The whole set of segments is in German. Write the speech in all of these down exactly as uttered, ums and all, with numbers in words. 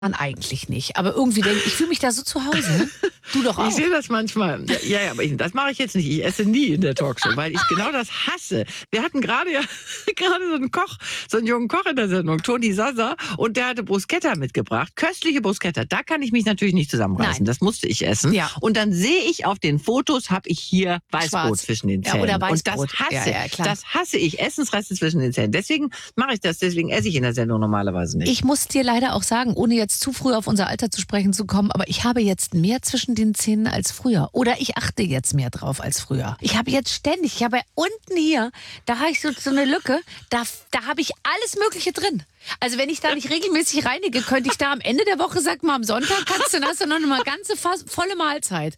Man eigentlich nicht. Aber irgendwie denke ich, ich fühle mich da so zu Hause. Du doch auch. Ich sehe das manchmal. Ja, ja, aber ich, das mache ich jetzt nicht. Ich esse nie in der Talkshow, weil ich genau das hasse. Wir hatten gerade ja gerade so einen Koch, so einen jungen Koch in der Sendung, Toni Sasa, und der hatte Bruschetta mitgebracht. Köstliche Bruschetta. Da kann ich mich natürlich nicht zusammenreißen. Nein. Das musste ich essen. Ja. Und dann sehe ich auf den Fotos, habe ich hier Weißbrot Schwarz. zwischen den Ja, Zähnen. oder und das Weißbrot. hasse, Ja, ja, klar. das hasse ich. Essensreste zwischen den Zähnen. Deswegen mache ich das. Deswegen esse ich in der Sendung normalerweise nicht. Ich muss dir leider auch sagen, ohne jetzt zu früh auf unser Alter zu sprechen zu kommen, aber ich habe jetzt mehr zwischen den Zähnen als früher. Oder ich achte jetzt mehr drauf als früher. Ich habe jetzt ständig, ich habe unten hier, da habe ich so, so eine Lücke, da, da habe ich alles Mögliche drin. Also wenn ich da nicht regelmäßig reinige, könnte ich da am Ende der Woche, sag mal, am Sonntag kannst du, dann hast du noch eine ganze Fass, volle Mahlzeit.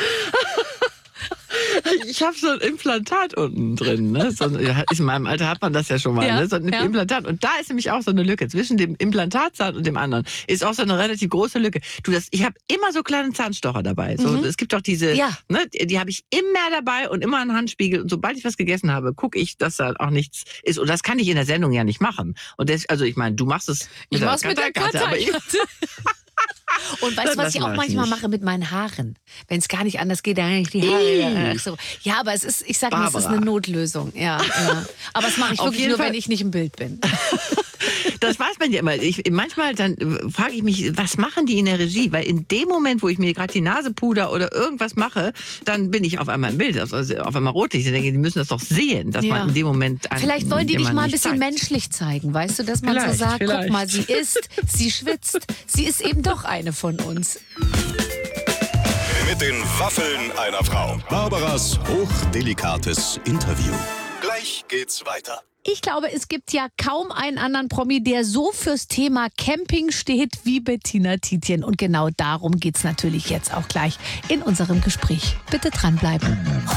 Ich habe so ein Implantat unten drin. Ne? So, in meinem Alter hat man das ja schon mal. Ja, ne? So ein ja. Implantat. Und da ist nämlich auch so eine Lücke. Zwischen dem Implantatzahn und dem anderen ist auch so eine relativ große Lücke. Du, das, ich habe immer so kleine Zahnstocher dabei. So, Mhm. Es gibt doch diese, Ja. ne, die, die habe ich immer dabei und immer einen Handspiegel. Und sobald ich was gegessen habe, gucke ich, dass da auch nichts ist. Und das kann ich in der Sendung ja nicht machen. Und das, also ich meine, du machst es Ich mach's mit der Katerkarte, aber ich, Karteikarte. Und weißt du, was Das ich auch mach ich manchmal nicht. mache mit meinen Haaren? Wenn es gar nicht anders geht, dann hänge ich die Haare. Ach so. Ja, aber es ist, ich sag mal, es ist Barbara. eine Notlösung. Ja, ja. Aber das mache ich Auf wirklich jeden nur, Fall. wenn ich nicht im Bild bin. Das weiß man ja immer. Ich, manchmal dann äh, frage ich mich, was machen die in der Regie? Weil in dem Moment, wo ich mir gerade die Nase puder oder irgendwas mache, dann bin ich auf einmal im Bild, also auf einmal rotlicht. Ich denke, die müssen das doch sehen, dass Ja. man in dem Moment einem Vielleicht wollen die dich jemanden mal ein nicht bisschen zeigt. menschlich zeigen, weißt du, dass man so Vielleicht, sagt, guck vielleicht. mal, sie isst, sie schwitzt, sie ist eben doch eine von uns. Mit den Waffeln einer Frau. Barbaras hochdelikates Interview. Gleich geht's weiter. Ich glaube, es gibt ja kaum einen anderen Promi, der so fürs Thema Camping steht wie Bettina Tietjen. Und genau darum geht's natürlich jetzt auch gleich in unserem Gespräch. Bitte dranbleiben.